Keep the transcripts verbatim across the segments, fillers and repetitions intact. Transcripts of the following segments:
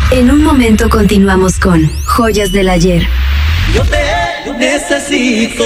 En un momento continuamos con Joyas del Ayer. Yo te necesito.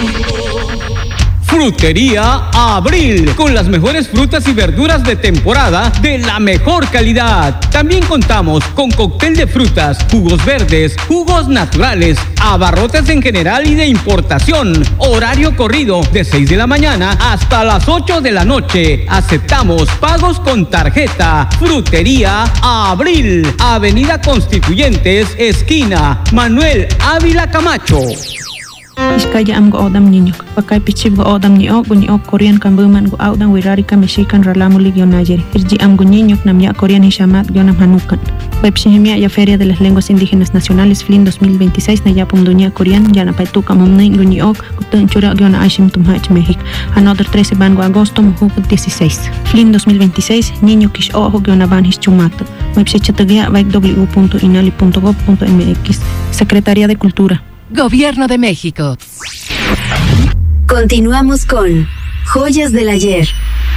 Frutería Abril, con las mejores frutas y verduras de temporada de la mejor calidad. También contamos con cóctel de frutas, jugos verdes, jugos naturales, abarrotes en general y de importación. Horario corrido de seis de la mañana hasta las ocho de la noche. Aceptamos pagos con tarjeta. Frutería Abril, Avenida Constituyentes, esquina Manuel Ávila Camacho. Iskaya am go odam niño, pakay pichib go odam ni og ni og Korean kan buman go odam wirari ka Mexican ralamu ligio nayer. Irji am go niño nam ya Korean hishamat go nam hanukan. Webshimia ya Feria de las Lenguas Indígenas Nacionales F L I N dos mil veintiséis na ya pum dunia Korean ya na paitu ka mum ning go ni og kutun chura go na ashim tum hach México. Another trece ban go agosto muhu dieciséis. F L I N dos mil veintiséis niño kish ojo go na ban his chumato. Webshichatagya vai w punto inali punto gov punto m x. Secretaría de Cultura. Gobierno de México. Continuamos con Joyas del Ayer.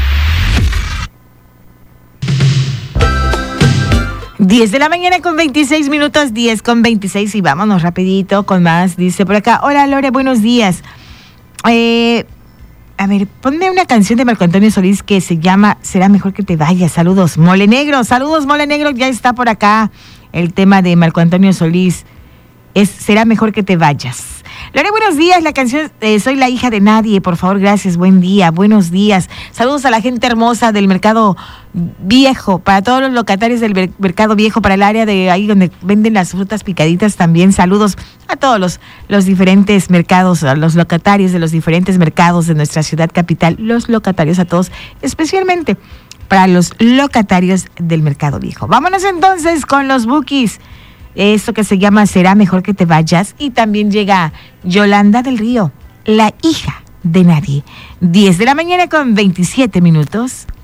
diez de la mañana con veintiséis minutos, diez con veintiséis y vámonos rapidito con más. Dice por acá, hola Lore, buenos días. Eh, a ver, ponme una canción de Marco Antonio Solís que se llama Será mejor que te vayas. Saludos, Mole Negro, saludos Mole Negro, ya está por acá el tema de Marco Antonio Solís. Es Será mejor que te vayas. Lore, buenos días, la canción eh, Soy la hija de nadie, por favor, gracias, buen día, buenos días. Saludos a la gente hermosa del Mercado Viejo, para todos los locatarios del Mercado Viejo, para el área de ahí donde venden las frutas picaditas también. Saludos a todos los, los diferentes mercados, a los locatarios de los diferentes mercados de nuestra ciudad capital, los locatarios a todos, especialmente para los locatarios del Mercado Viejo. Vámonos entonces con los Bukis. Esto que se llama Será mejor que te vayas. Y también llega Yolanda del Río, La hija de nadie. diez de la mañana con veintisiete minutos.